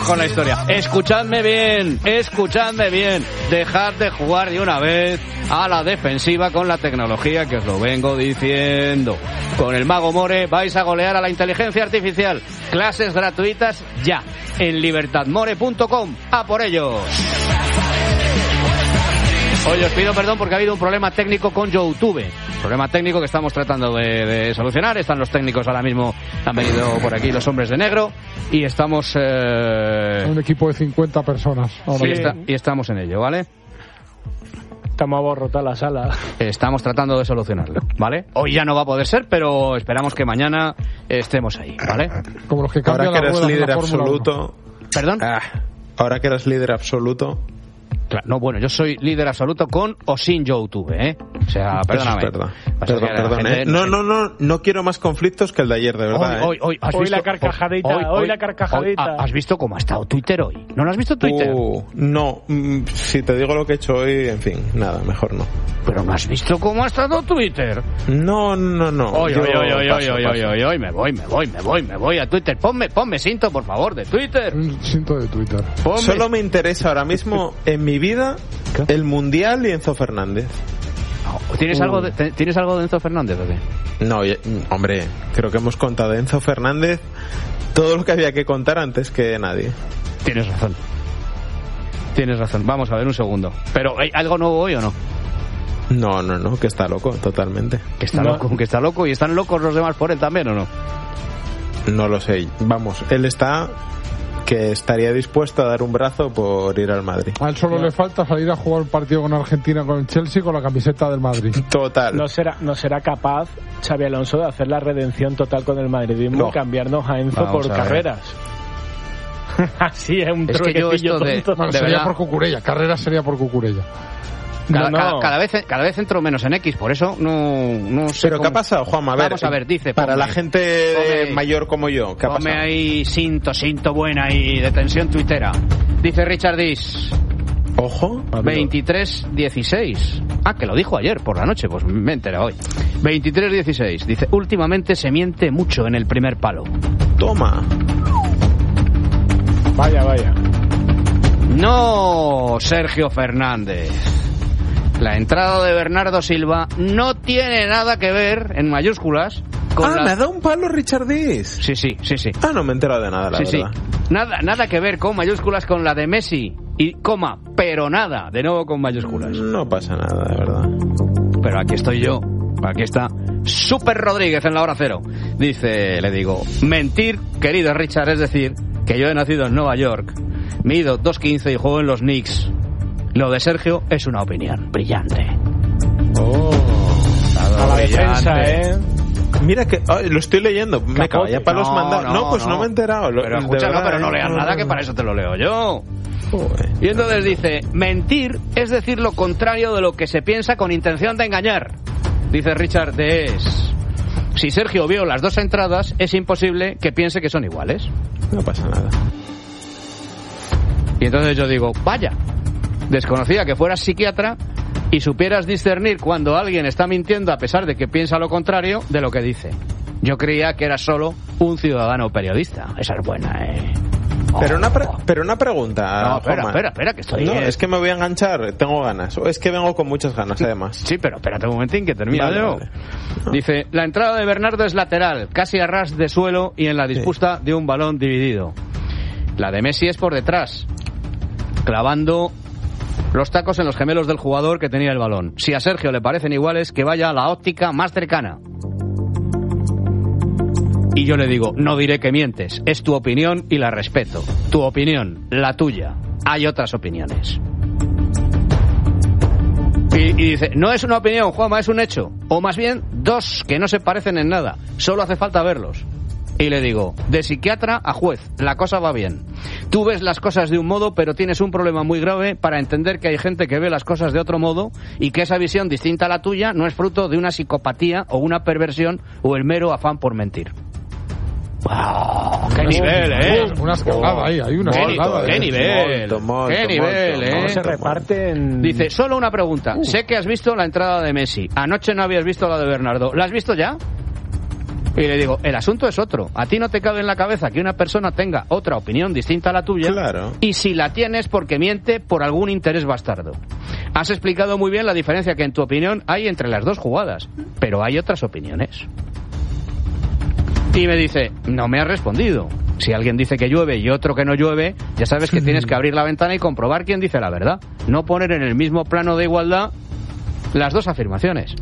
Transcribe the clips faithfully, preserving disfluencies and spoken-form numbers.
Vamos con la historia. Escuchadme bien, escuchadme bien. Dejad de jugar de una vez a la defensiva con la tecnología que os lo vengo diciendo. Con el Mago More vais a golear a la inteligencia artificial. Clases gratuitas ya en libertad more punto com. ¡A por ellos! Hoy os pido perdón porque ha habido un problema técnico con YouTube. Problema técnico que estamos tratando de, de solucionar. Están los técnicos ahora mismo, han venido por aquí los hombres de negro y estamos... Eh... Un equipo de cincuenta personas. Sí, y, está, y estamos en ello, ¿vale? Estamos abarrotados la sala. Estamos tratando de solucionarlo, ¿vale? Hoy ya no va a poder ser, pero esperamos que mañana estemos ahí, ¿vale? Como los que cambian ahora que eres líder absoluto... ¿Perdón? Ah, ahora que eres líder absoluto... Claro, no, bueno, yo soy líder absoluto con o sin YouTube, ¿eh? O sea, perdóname. Perdón, perdón, perdón ¿eh? No, no, no, no quiero más conflictos que el de ayer, de verdad. Hoy, hoy, hoy, ¿has hoy visto? la carcajadita, hoy, hoy, hoy la carcajadita. Hoy, ¿has visto cómo ha estado Twitter hoy? ¿No lo has visto Twitter? Uh, no, mm, si te digo lo que he hecho hoy, en fin, nada, mejor no. ¿Pero no has visto cómo ha estado Twitter? No, no, no. Hoy, hoy, hoy, hoy, hoy, hoy, hoy, hoy, hoy, me voy, me voy, me voy, me voy a Twitter. Ponme, ponme cinto, por favor, de Twitter. Un cinto de Twitter. Ponme. Solo me interesa ahora mismo en mi vida el Mundial y Enzo Fernández. ¿Tienes, uh. algo de, ¿Tienes algo de Enzo Fernández o qué? No, hombre, creo que hemos contado de Enzo Fernández todo lo que había que contar antes que nadie. Tienes razón. Tienes razón. Vamos a ver un segundo. ¿Pero hay algo nuevo hoy o no? No, no, no, que está loco, totalmente. Que está no. loco, que está loco. ¿Y están locos los demás por él también o no? No lo sé. Vamos, él está... que estaría dispuesto a dar un brazo por ir al Madrid. A él solo no. le falta salir a jugar un partido con Argentina, con el Chelsea, con la camiseta del Madrid. Total. No será, no será capaz Xabi Alonso de hacer la redención total con el madridismo no. y cambiarnos a Enzo Vamos por a carreras. Así es un es que yo esto de, tonto. Bueno, de sería verdad. por Cucurella, carreras sería por Cucurella. Cada, no, no. cada, cada vez cada vez entro menos en X, por eso no, no sé. ¿Pero cómo... qué ha pasado, Juanma? A ver, Vamos a ver, dice. Para ponme, la gente ponme, mayor como yo, ¿qué ha ponme pasado? ahí cinto, cinto buena y de tensión tuitera. Dice Richard Dis. Ojo. veintitrés dieciséis. Ah, que lo dijo ayer por la noche, pues me he enterado hoy. veintitrés dieciséis. Dice, últimamente se miente mucho en el primer palo. Toma. Vaya, vaya. No, Sergio Fernández. La entrada de Bernardo Silva no tiene nada que ver, en mayúsculas, con ah, la... me ha dado un palo Richard Dis. Sí, sí, sí, sí. Ah, no me he enterado de nada, la sí, verdad. Sí. Nada, nada que ver con mayúsculas con la de Messi y coma, pero nada, de nuevo con mayúsculas. No pasa nada, de verdad. Pero aquí estoy yo, aquí está Super Rodríguez en la hora cero. Dice, le digo, mentir, querido Richard, es decir, que yo he nacido en Nueva York, mido dos quince y juego en los Knicks. Lo de Sergio es una opinión brillante. Oh, a la defensa, ¿eh? Mira que oh, lo estoy leyendo. Me cago, ya para no, los mandados. No, no, pues no. no me he enterado. Pero escucha, no, pero no leas no, nada, que para eso te lo leo yo. Joder. Y entonces dice, mentir es decir lo contrario de lo que se piensa con intención de engañar. Dice Richard Dees. Si Sergio vio las dos entradas, es imposible que piense que son iguales. No pasa nada. Y entonces yo digo, vaya, desconocía que fueras psiquiatra y supieras discernir cuando alguien está mintiendo a pesar de que piensa lo contrario de lo que dice. Yo creía que eras solo un ciudadano periodista. Esa es buena, ¿eh? Oh. Pero, una pre- pero una pregunta. No, espera, Juanma. espera, espera, que estoy... No, es que me voy a enganchar, tengo ganas. O es que vengo con muchas ganas, además. Sí, pero espérate un momentín que termino vale, yo. Vale. No. Dice, la entrada de Bernardo es lateral, casi a ras de suelo y en la disputa sí. de un balón dividido. La de Messi es por detrás, clavando los tacos en los gemelos del jugador que tenía el balón. Si a Sergio le parecen iguales, que vaya a la óptica más cercana. Y yo le digo, no diré que mientes, es tu opinión y la respeto. Tu opinión, la tuya. Hay otras opiniones. Y, y dice, no es una opinión, Juanma, es un hecho. O más bien, dos que no se parecen en nada. Solo hace falta verlos. Y le digo, de psiquiatra a juez, la cosa va bien. Tú ves las cosas de un modo, pero tienes un problema muy grave para entender que hay gente que ve las cosas de otro modo y que esa visión distinta a la tuya no es fruto de una psicopatía o una perversión o el mero afán por mentir. ¡Wow! ¡Qué nivel, eh! Una escalada ahí, hay una escalada. ¡Qué nivel! ¡Qué nivel, eh! ¿Cómo se reparten? Dice, solo una pregunta. Uh. Sé que has visto la entrada de Messi. Anoche no habías visto la de Bernardo. ¿La has visto ya? Y le digo, el asunto es otro. A ti no te cabe en la cabeza que una persona tenga otra opinión distinta a la tuya. Claro. Y si la tienes porque miente por algún interés bastardo. Has explicado muy bien la diferencia que en tu opinión hay entre las dos jugadas. Pero hay otras opiniones. Y me dice, no me has respondido. Si alguien dice que llueve y otro que no llueve, ya sabes que tienes que abrir la ventana y comprobar quién dice la verdad. No poner en el mismo plano de igualdad las dos afirmaciones.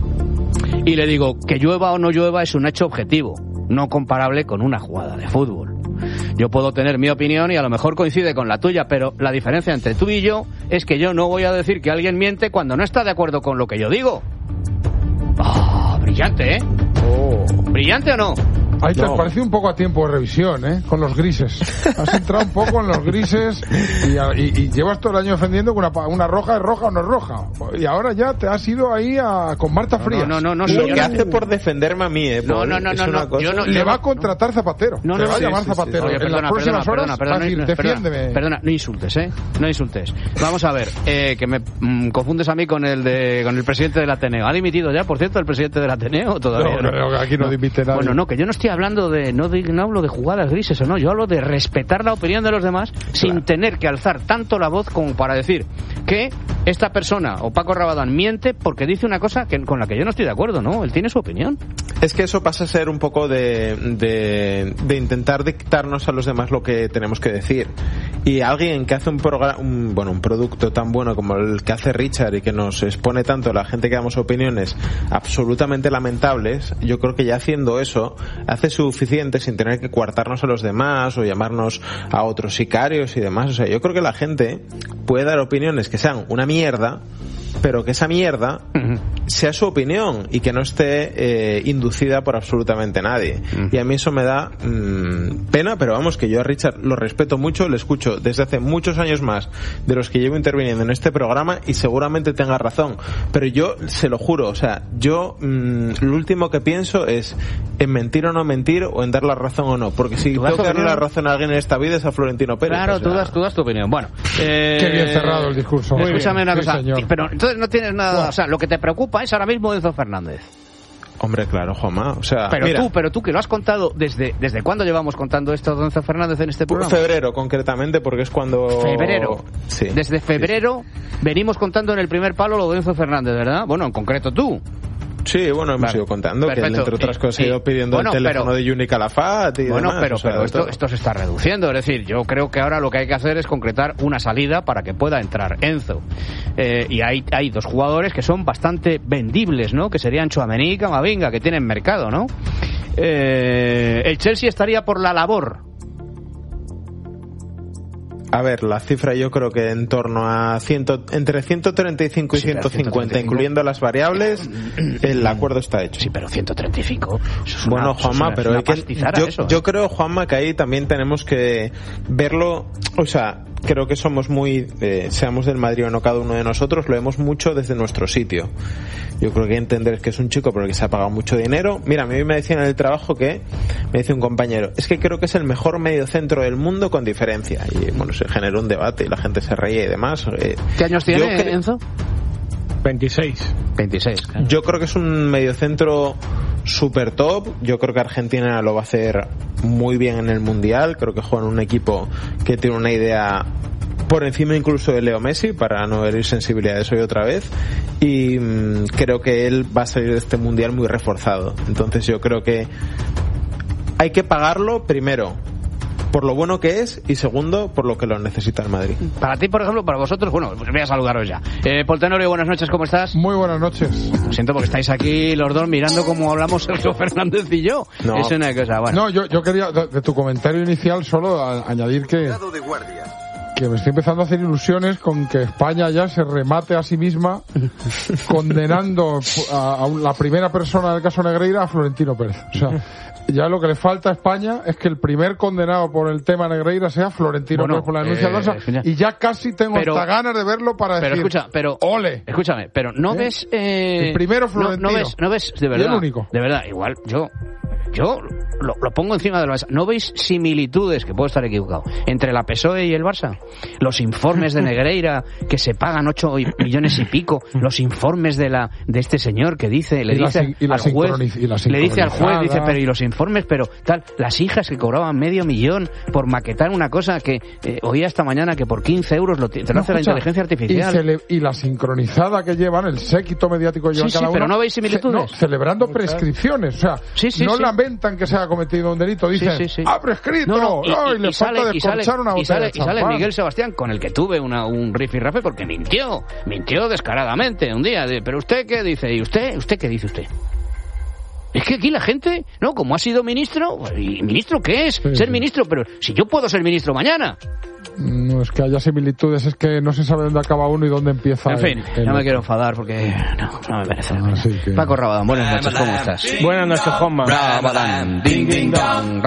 Y le digo, que llueva o no llueva es un hecho objetivo, no comparable con una jugada de fútbol. Yo puedo tener mi opinión y a lo mejor coincide con la tuya, pero la diferencia entre tú y yo es que yo no voy a decir que alguien miente cuando no está de acuerdo con lo que yo digo. ¡Ah! Oh, brillante, ¿eh? Oh. ¿Brillante o no? Ahí te No. parece un poco a tiempo de revisión, ¿eh? Con los grises. Has entrado un poco en los grises y, y, y llevas todo el año defendiendo que una, una roja es roja o no es roja. Y ahora ya te has ido ahí a, con Marta Frías. No, no, no, no. Lo yo que no- hace por defenderme a mí, ¿eh? No, Paul, no, no, es no, una no, cosa- yo no- Le va a contratar Zapatero. No, Te no, va a sí, llamar sí, sí, Zapatero. Oye, en perdona, las próximas perdona, horas perdona, va a decir, perdona, defiéndeme. perdona, perdona, no insultes, ¿eh? No insultes. Vamos a ver, eh, que me mm, confundes a mí con el de con el presidente del Ateneo. ¿Ha dimitido ya, por cierto, el presidente del Ateneo o todavía No, no, no, aquí no dimite nadie. Bueno, no, que yo no estoy hablando de no, de, no hablo de jugadas grises o no, yo hablo de respetar la opinión de los demás sin tener que alzar tanto la voz como para decir que esta persona o Paco Rabadán miente porque dice una cosa que, con la que yo no estoy de acuerdo, ¿no? Él tiene su opinión. Es que eso pasa a ser un poco de, de, de intentar dictarnos a los demás lo que tenemos que decir. Y alguien que hace un programa, un, bueno, un producto tan bueno como el que hace Richard y que nos expone tanto a la gente que damos opiniones absolutamente lamentables, yo creo que ya haciendo eso hace suficiente sin tener que coartarnos a los demás o llamarnos a otros sicarios y demás. O sea, yo creo que la gente puede dar opiniones que sean una mierda, pero que esa mierda sea su opinión y que no esté eh, inducida por absolutamente nadie. Y a mí eso me da mmm, pena, pero vamos, que yo a Richard lo respeto mucho, le escucho desde hace muchos años más de los que llevo interviniendo en este programa y seguramente tenga razón. Pero yo se lo juro, o sea, yo mmm, lo último que pienso es en mentir o no mentir o en dar la razón o no, porque si ¿Tú tengo das que tu darle opinión? la razón a alguien en esta vida es a Florentino Pérez. Claro, o sea. tú, das, tú das tu opinión. Bueno, eh, Qué bien cerrado el discurso. Muy Escúchame bien, una sí, cosa, señor. pero entonces no tienes nada, o sea, lo que te preocupa es ahora mismo Enzo Fernández. Hombre, claro, Juanma, o sea, Pero mira, tú, pero tú que lo has contado desde desde cuándo llevamos contando esto de Enzo Fernández en este programa. febrero concretamente, porque es cuando... Febrero. Sí. Desde febrero venimos contando en el primer palo lo de Enzo Fernández, ¿verdad? Bueno, en concreto tú. Sí, bueno, hemos Vale. ido contando que él, Perfecto. entre otras Sí, cosas, ha sí. ido pidiendo Bueno, el teléfono pero- de Yuni Calafat y Bueno, demás, pero, o sea, pero esto, todo. esto se está reduciendo. Es decir, yo creo que ahora lo que hay que hacer es concretar una salida para que pueda entrar Enzo. Eh, y hay, hay dos jugadores que son bastante vendibles, ¿no? Que serían Tchouaméni y Camavinga, que tienen mercado, ¿no? Eh, el Chelsea estaría por la labor. A ver, la cifra yo creo que en torno a ciento, entre ciento treinta y cinco y Sí, pero ciento cincuenta, ciento treinta y cinco. incluyendo las variables, el acuerdo está hecho. Sí, pero ciento treinta y cinco. Eso es una- Bueno, eso es Juanma, una- pero es hay una que, pastizara yo, eso, yo ¿eh? creo, Juanma, que ahí también tenemos que verlo, o sea, creo que somos muy, eh, seamos del Madrid o no cada uno de nosotros, lo vemos mucho desde nuestro sitio. Yo creo que hay que entender que es un chico por el que se ha pagado mucho dinero. Mira, a mí me decían en el trabajo que, me dice un compañero, es que creo que es el mejor mediocentro del mundo con diferencia. Y bueno, se generó un debate y la gente se reía y demás. Eh, ¿Qué años yo tiene cre- Enzo? veintiséis. veintiséis. claro. Yo creo que es un mediocentro super top. Yo creo que Argentina lo va a hacer muy bien en el Mundial. Creo que juega en un equipo que tiene una idea por encima incluso de Leo Messi, para no herir sensibilidades hoy otra vez. Y mmm, creo que él va a salir de este Mundial muy reforzado. Entonces yo creo que hay que pagarlo primero por lo bueno que es y segundo por lo que lo necesita el Madrid. Para ti, por ejemplo, para vosotros, bueno, pues voy a saludaros ya. Eh, Paul Tenorio, buenas noches, ¿cómo estás? Muy buenas noches. Lo siento porque estáis aquí los dos mirando cómo hablamos Sergio Fernández y yo. No. Es una cosa, bueno. No, yo, yo quería, de, de tu comentario inicial, solo a- añadir que, que me estoy empezando a hacer ilusiones con que España ya se remate a sí misma condenando a, a la primera persona del caso Negreira, a Florentino Pérez. O sea, ya lo que le falta a España es que el primer condenado por el tema Negreira sea Florentino Bueno, Pérez por la denuncia eh, del Barça, escucha. y ya casi tengo Pero- hasta ganas de verlo para Pero decir, escucha, pero ole. escúchame, pero no ¿Eh? ves eh, El primero no- Florentino. No, ves, no ves de Y verdad. el único. De verdad, igual yo yo lo, lo pongo encima de la mesa. ¿No veis similitudes, que puedo estar equivocado, entre la P S O E y el Barça? Los informes de Negreira, que se pagan ocho millones y pico, los informes de la de este señor que dice, le dice la, al juez, le dice al juez, dice, pero y los informes, pero tal, las hijas que cobraban medio millón por maquetar una cosa que eh, oía esta mañana que por quince euros lo te, te lo no, hace la inteligencia artificial. Y, cele, y la sincronizada que llevan, el séquito mediático que llevan sí, cada sí, uno. Pero no veis similitudes. Ce, no, celebrando prescripciones, o sea, sí, sí, no sí. lamentan que se haya cometido un delito, dicen, sí, sí, sí. ¡ha prescrito! No, no, y, y, y, y le y falta sale, descorchar y sale, una botella y sale, de y sale Miguel Sebastián, con el que tuve una, un rifirrafe porque mintió, mintió descaradamente un día. De, pero usted qué dice, y usted, usted qué dice usted. Es que aquí la gente, no, como ha sido ministro, ¿y ministro qué es? Sí, ser sí. ministro, pero si yo puedo ser ministro mañana. No es que haya similitudes, es que no se sabe dónde acaba uno y dónde empieza. En fin, el, el no me otro. quiero enfadar porque no, no me merece la pena. Que... Paco Rabadán, buenas noches, ¿cómo estás? Buenas noches, Juanma. Rabadán, ding ding dong,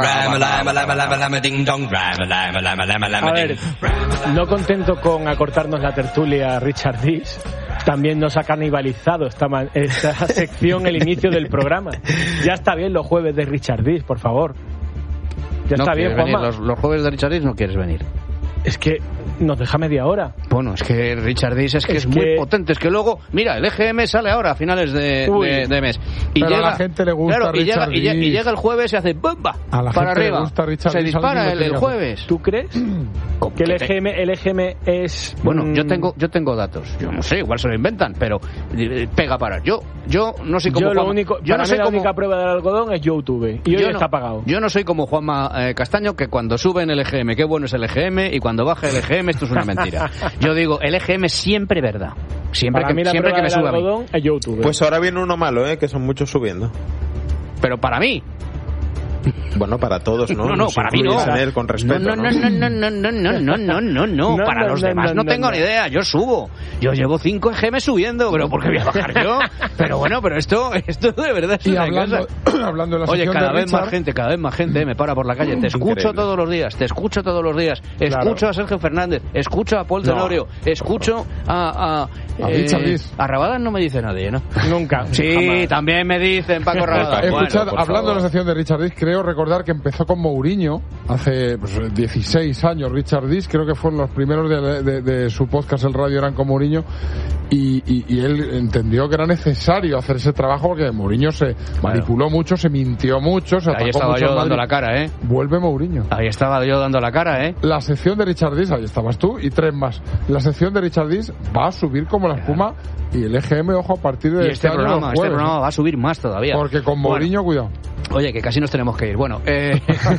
A ver, no contento con acortarnos la tertulia Richard Dis, también nos ha canibalizado esta, esta sección el inicio del programa. Ya está bien los jueves de Richard Dis, por favor. Ya no está bien, venir. Juanma. Los, los jueves de Richard Dis no quieres venir. Es que nos deja media hora. Bueno, es que Richard Dis es que es, es que... muy potente. Es que luego, mira, el E G M sale ahora a finales de, de, de mes. Y pero llega, a la gente le gusta claro, Richard y, llega, y, Dis. y llega el jueves y hace ¡bumba! A la para gente arriba. le gusta Richard Se Dis, dispara el, el jueves. ¿Tú crees? Que el E G M, el E G M es... Bueno, mmm... yo tengo yo tengo datos. Yo no sé, igual se lo inventan, pero eh, pega para. Yo yo no sé cómo Yo lo Juanma, único, yo para no sé mí la cómo, única prueba del algodón es YouTube. Y hoy no, está apagado. Yo no soy como Juanma eh, Castaño, que cuando sube en el E G M, qué bueno es el E G M, y cuando baja el E G M, esto es una mentira. Yo digo, el E G M siempre verdad. Siempre para que, mí la siempre que me suba a mí. Es YouTube. Pues ahora viene uno malo, ¿eh? Que son muchos subiendo. Pero para mí. Bueno, para todos, ¿no? No, no, Nos para mí no. en él con respeto, no, no, no, no, no, no, no, no, no, no, no. No, Para no, los no, demás no, no, tengo no. ni idea. Yo subo. Yo llevo cinco E G M subiendo, pero ¿por qué voy a bajar yo? Pero bueno, pero esto, esto de verdad es y una hablando, cosa. hablando de la Oye, sección cada de vez Richard, más gente, cada vez más gente me para por la calle. Te escucho Increíble. todos los días, te escucho todos los días. Escucho Claro. a Sergio Fernández, escucho a Paul Tenorio, no. escucho a... A, a eh, Richard Dis. a Rabadán no me dice nadie, ¿no? Nunca. Sí, jamás. también me dicen Paco Rabadán. Escuchad, Bueno, hablando favor. de la sección de Richard Dis, creo recordar que empezó con Mourinho hace pues, dieciséis años. Richard Dis, creo que fueron los primeros de, de, de su podcast El Radio eran con Mourinho, y, y, y él entendió que era necesario hacer ese trabajo porque Mourinho se manipuló mucho, se mintió mucho, se Ahí atacó estaba mucho yo al dando Madrid. la cara, ¿eh? Vuelve Mourinho. Ahí estaba yo dando la cara, ¿eh? La sección de Richard Dis, ahí estabas tú y tres más. La sección de Richard Dis va a subir como la espuma, y el E G M, ojo, a partir de Y este, este año programa, los este jueves, programa va a subir más todavía. porque con Mourinho, Bueno, cuidado. oye, que casi nos tenemos que ir. Bueno, eh...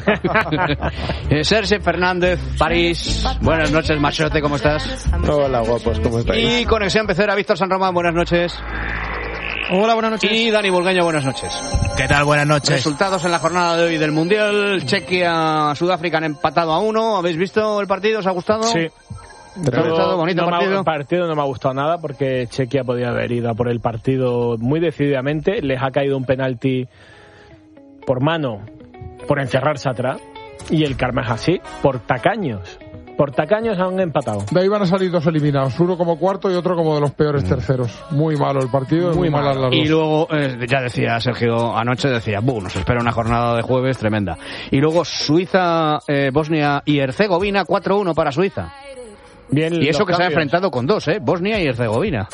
eh, Sergio Fernández, París. Buenas noches, machote, ¿cómo estás? Hola, guapos, ¿cómo estáis? Y Conexión Pecera, Víctor San Román, buenas noches. Hola, buenas noches. Y Dani Bulgaño, buenas noches. ¿Qué tal? Buenas noches. Resultados en la jornada de hoy del Mundial. Chequia, Sudáfrica han empatado a uno. ¿Habéis visto el partido? ¿Os ha gustado? Sí. ¿Te ha gustado? Bonito no me ha- partido. el partido no me ha gustado nada porque Chequia podía haber ido a por el partido muy decididamente. Les ha caído un penalti por mano, por encerrarse atrás. Y el karma es así, por tacaños. Por tacaños han empatado. De ahí van a salir dos eliminados, uno como cuarto y otro como de los peores terceros. Muy malo el partido, muy, muy malas las Y dos. luego, eh, ya decía Sergio anoche, decía, buh, nos espera una jornada de jueves tremenda. Y luego Suiza, eh, Bosnia y Herzegovina, cuatro uno para Suiza. Bien, Y eso los que se ha cambios. enfrentado con dos, ¿eh? Bosnia y Herzegovina.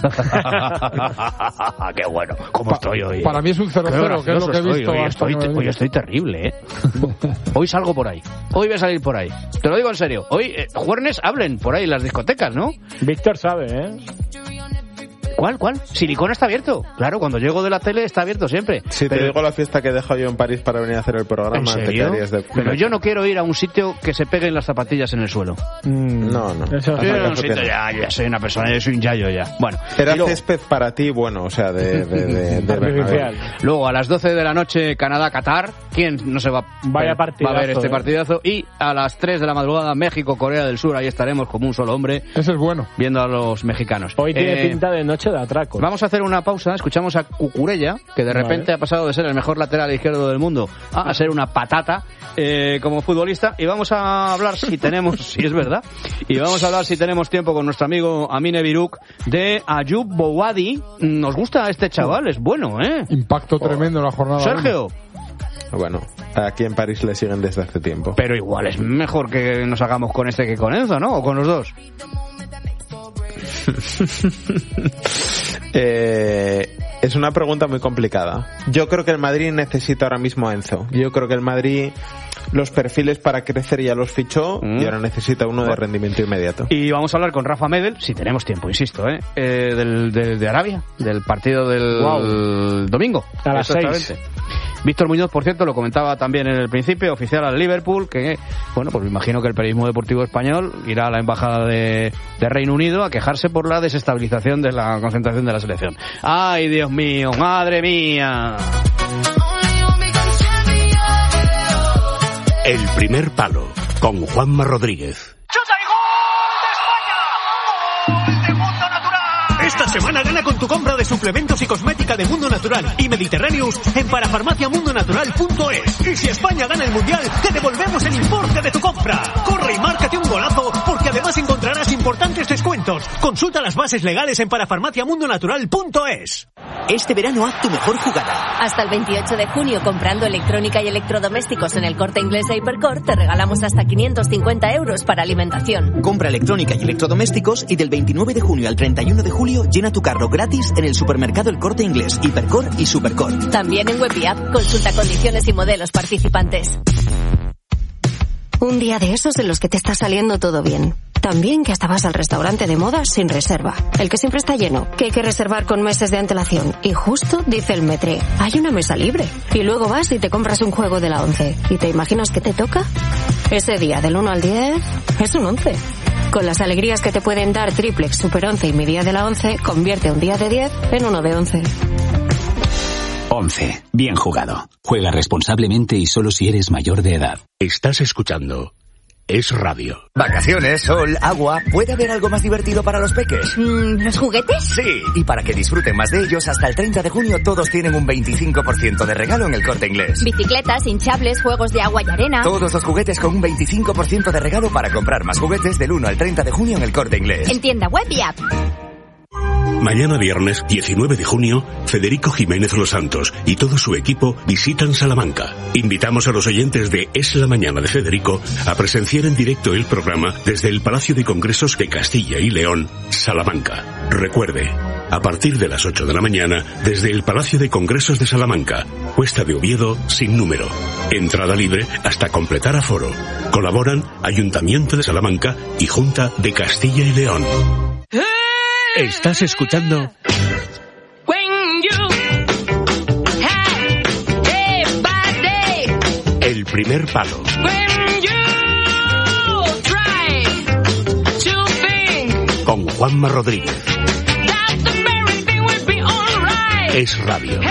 Qué bueno, ¿cómo Pa- estoy hoy? Para mí es un cero Qué cero, que es lo que he gracioso visto. estoy. Hoy hasta estoy, nueve hoy días. estoy terrible, ¿eh? Hoy salgo por ahí. Hoy voy a salir por ahí. Te lo digo en serio. Hoy, eh, juernes, hablen por ahí en las discotecas, ¿no? Víctor sabe, ¿eh? ¿Cuál, cuál? Silicona está abierto. Claro, cuando llego de la tele está abierto siempre. Si te Pero- digo la fiesta que he dejado yo en París para venir a hacer el programa, ¿En te serio? quedarías de... Pero yo no quiero ir a un sitio que se peguen las zapatillas en el suelo. Mm, No, no. Eso Ajá, Yo sí. en un eso sitio que no. ya, ya soy una persona, yo soy un yayo ya. Bueno, Era y luego, césped para ti, bueno, o sea, de... de, de, de Artificial. luego a las doce de la noche Canadá-Qatar. ¿Quién no se va, Vaya va a ver partidazo, este eh. partidazo? Y a las tres de la madrugada México-Corea del Sur. Ahí estaremos como un solo hombre Ese es bueno. viendo a los mexicanos. Hoy tiene Eh, pinta de noche de atraco. Vamos a hacer una pausa, escuchamos a Cucurella, que de repente Vale. ha pasado de ser el mejor lateral izquierdo del mundo a ser una patata eh, como futbolista, y vamos a hablar, si tenemos, si es verdad, y vamos a hablar, si tenemos tiempo, con nuestro amigo Amine Biruk, de Ayub Bouadi. Nos gusta este chaval, es bueno, ¿eh? Impacto tremendo en la jornada. Sergio, Bueno, aquí en París le siguen desde hace tiempo. Pero igual es mejor que nos hagamos con este que con Enzo, ¿no? O con los dos. eh, es una pregunta muy complicada. Yo creo que el Madrid necesita ahora mismo a Enzo. Yo creo que el Madrid los perfiles para crecer ya los fichó mm. y ahora necesita uno de rendimiento inmediato. Y vamos a hablar con Rafa Medel, si tenemos tiempo, insisto, ¿eh? eh del, de, de Arabia, del partido del wow. domingo. A las seis. Víctor Muñoz, por cierto, lo comentaba también en el principio, oficial al Liverpool, que, bueno, pues me imagino que el periodismo deportivo español irá a la embajada de, de Reino Unido a quejarse por la desestabilización de la concentración de la selección. ¡Ay, Dios mío! ¡Madre mía! El primer palo, con Juanma Rodríguez. ¡Chuta y gol de España! ¡Gol de Mundo Natural! Esta semana gana con tu compra de suplementos y cosmética de Mundo Natural y Mediterráneos en parafarmacia mundo natural punto es. Y si España gana el Mundial, te devolvemos el importe de tu compra. Corre y márcate un golazo, porque además encontrarás importantes descuentos. Consulta las bases legales en parafarmacia mundo natural punto es. Este verano haz tu mejor jugada. Hasta el veintiocho de junio, comprando electrónica y electrodomésticos en el Corte Inglés e Hipercor, te regalamos hasta quinientos cincuenta euros para alimentación. Compra electrónica y electrodomésticos y del veintinueve de junio al treinta y uno de julio llena tu carro gratis en el supermercado El Corte Inglés, Hipercor y Supercor. También en web y app. Consulta condiciones y modelos participantes. Un día de esos en los que te está saliendo todo bien. También que hasta vas al restaurante de moda sin reserva. El que siempre está lleno, que hay que reservar con meses de antelación. Y justo dice el metre, hay una mesa libre. Y luego vas y te compras un juego de la once. ¿Y te imaginas que te toca? Ese día del uno al diez es un once. Con las alegrías que te pueden dar Triplex, Super once y mi día de la once, convierte un día de diez en uno de once. once. Bien jugado. Juega responsablemente y solo si eres mayor de edad. Estás escuchando Es Radio. Vacaciones, sol, agua. ¿Puede haber algo más divertido para los peques? Mm, ¿Los juguetes? Sí, y para que disfruten más de ellos, hasta el treinta de junio todos tienen un veinticinco por ciento de regalo en el Corte Inglés. Bicicletas, hinchables, juegos de agua y arena. Todos los juguetes con un veinticinco por ciento de regalo para comprar más juguetes del uno al treinta de junio en el Corte Inglés. En tienda web y app. Mañana viernes diecinueve de junio, Federico Jiménez Los Santos y todo su equipo visitan Salamanca. Invitamos a los oyentes de Es la Mañana de Federico a presenciar en directo el programa desde el Palacio de Congresos de Castilla y León, Salamanca. Recuerde, a partir de las ocho de la mañana, desde el Palacio de Congresos de Salamanca, Cuesta de Oviedo, sin número. Entrada libre hasta completar aforo. Colaboran Ayuntamiento de Salamanca y Junta de Castilla y León. Estás escuchando El primer palo con Juanma Rodríguez. Es Radio.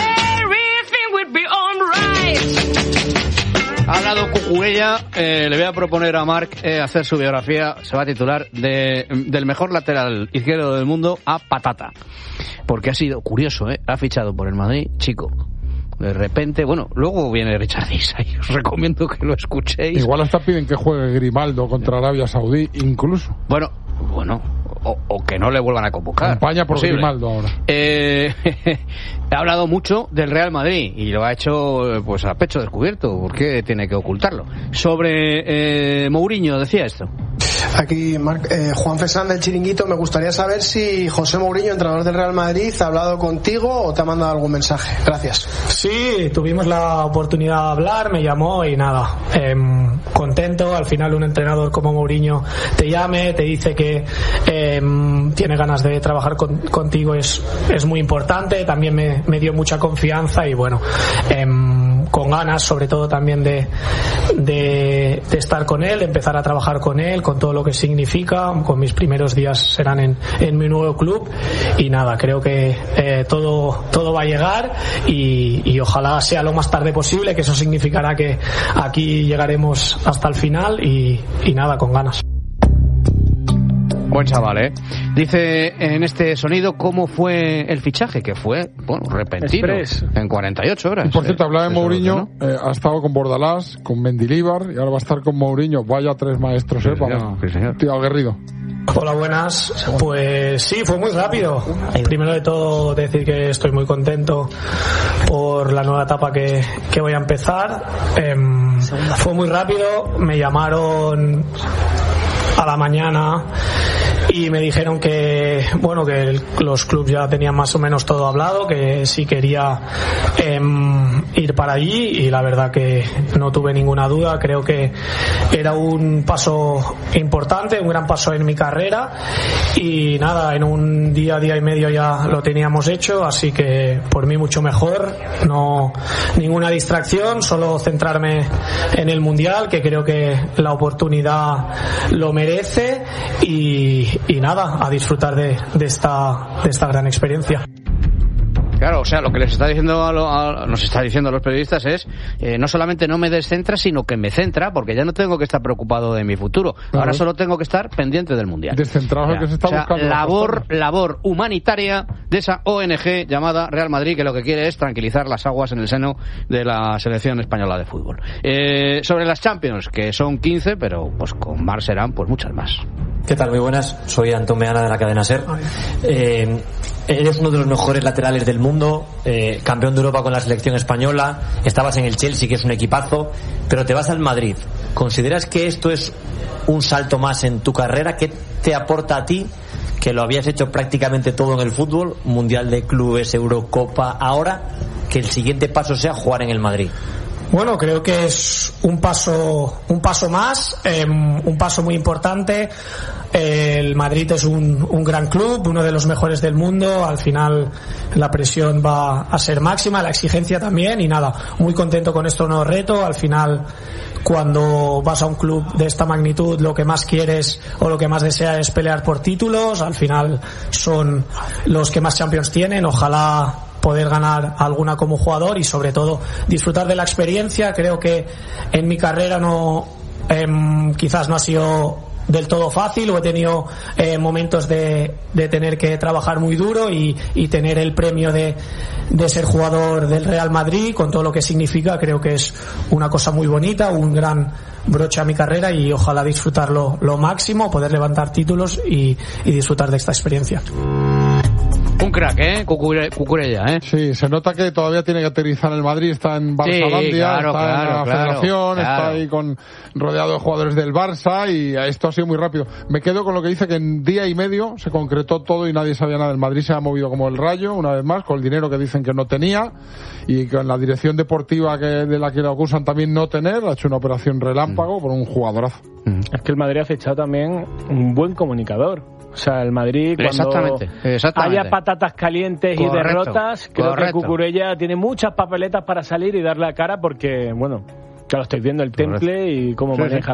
Ha hablado Cucurella, eh, le voy a proponer a Marc eh, hacer su biografía, se va a titular de, del mejor lateral izquierdo del mundo a patata. Porque ha sido curioso, ¿eh? Ha fichado por el Madrid, chico. De repente, bueno, luego viene Richard Diz, ahí os recomiendo que lo escuchéis. Igual hasta piden que juegue Grimaldo contra Arabia Saudí, incluso. Bueno, bueno, o, o que no le vuelvan a convocar. Campaña por posible. Grimaldo ahora. Eh, ha hablado mucho del Real Madrid y lo ha hecho pues a pecho descubierto. ¿Por qué tiene que ocultarlo? Sobre eh, Mourinho decía esto. Aquí, Marc, eh, Juan Fesán del Chiringuito, me gustaría saber si José Mourinho, entrenador del Real Madrid, ha hablado contigo o te ha mandado algún mensaje. Gracias. Sí, tuvimos la oportunidad de hablar, me llamó y nada, eh, contento. Al final un entrenador como Mourinho te llame, te dice que eh, tiene ganas de trabajar con, contigo, es, es muy importante. También me, me dio mucha confianza y bueno, eh, con ganas sobre todo también de, de, de estar con él, de empezar a trabajar con él, con todo lo que significa. Con mis primeros días serán en, en mi nuevo club y nada, creo que eh, todo, todo va a llegar y, y ojalá sea lo más tarde posible, que eso significará que aquí llegaremos hasta el final y, y nada, con ganas. Buen chaval, ¿eh? Dice en este sonido cómo fue el fichaje, que fue, bueno, repentino. Express. En cuarenta y ocho horas. Y por cierto, eh, hablaba de Mourinho, ¿no? eh, ha estado con Bordalás, con Mendilibar, y ahora va a estar con Mourinho. Vaya tres maestros, ¿eh? Sí, señor, Vamos, sí, señor. Tío aguerrido. Hola, buenas. Pues sí, fue muy rápido. Primero de todo, decir que estoy muy contento por la nueva etapa que, que voy a empezar. Eh, fue muy rápido, me llamaron a la mañana y me dijeron que bueno que el, los clubes ya tenían más o menos todo hablado, que sí quería eh, ir para allí, y la verdad que no tuve ninguna duda. Creo que era un paso importante, un gran paso en mi carrera, y nada, en un día, día y medio ya lo teníamos hecho, así que por mí mucho mejor. No ninguna distracción, solo centrarme en el Mundial, que creo que la oportunidad lo merece, y y nada, a disfrutar de, de esta de esta gran experiencia. Claro, o sea, lo que les está diciendo a lo, a, nos está diciendo a los periodistas es eh, no solamente no me descentra, sino que me centra, porque ya no tengo que estar preocupado de mi futuro. Claro. Ahora solo tengo que estar pendiente del Mundial. Descentrado, que se está o sea, buscando. Labor, labor humanitaria de esa O N G llamada Real Madrid, que lo que quiere es tranquilizar las aguas en el seno de la selección española de fútbol. Eh, sobre las Champions, que son quince, pero pues con Mar serán pues muchas más. ¿Qué tal? Muy buenas. Soy Antón Meana de la cadena SER. Eh, eres uno de los mejores laterales del mundo, eh, campeón de Europa con la selección española, estabas en el Chelsea, que es un equipazo, pero te vas al Madrid. ¿Consideras que esto es un salto más en tu carrera? ¿Qué te aporta a ti, que lo habías hecho prácticamente todo en el fútbol, Mundial de Clubes, Eurocopa, ahora que el siguiente paso sea jugar en el Madrid? Bueno, creo que es un paso un paso más, eh, un paso muy importante. El Madrid es un, un gran club, uno de los mejores del mundo. Al final la presión va a ser máxima, la exigencia también, y nada, muy contento con este nuevo reto. Al final, cuando vas a un club de esta magnitud, lo que más quieres o lo que más deseas es pelear por títulos. Al final son los que más Champions tienen. Ojalá poder ganar alguna como jugador y sobre todo disfrutar de la experiencia. Creo que en mi carrera no eh, quizás no ha sido del todo fácil, o he tenido eh, momentos de, de tener que trabajar muy duro y, y tener el premio de, de ser jugador del Real Madrid, con todo lo que significa. Creo que es una cosa muy bonita, un gran broche a mi carrera, y ojalá disfrutarlo lo máximo, poder levantar títulos y, y disfrutar de esta experiencia. Un crack, ¿eh? Cucure, Cucurella, ¿eh? Sí, se nota que todavía tiene que aterrizar en el Madrid, está en Barçalandia, sí, claro, está claro, en la claro, Federación, claro. está ahí con rodeado de jugadores del Barça, y esto ha sido muy rápido. Me quedo con lo que dice, que en día y medio se concretó todo y nadie sabía nada. El Madrid se ha movido como el rayo, una vez más, con el dinero que dicen que no tenía, y con la dirección deportiva que de la que le acusan también no tener, ha hecho una operación relámpago mm. por un jugadorazo. Mm. Es que el Madrid ha fichado también un buen comunicador. O sea, el Madrid, cuando exactamente, exactamente. haya patatas calientes correcto, y derrotas, creo correcto. que Cucurella tiene muchas papeletas para salir y darle la cara, porque, bueno, ya lo estoy viendo, el temple correcto. y cómo sí, maneja sí.